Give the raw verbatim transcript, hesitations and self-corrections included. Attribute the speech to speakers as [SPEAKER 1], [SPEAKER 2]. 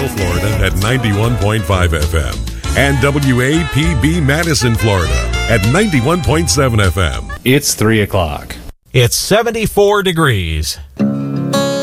[SPEAKER 1] Central Florida at ninety-one point five F M and W A P B Madison, Florida at ninety-one point seven F M.
[SPEAKER 2] It's three o'clock.
[SPEAKER 3] It's seventy-four degrees.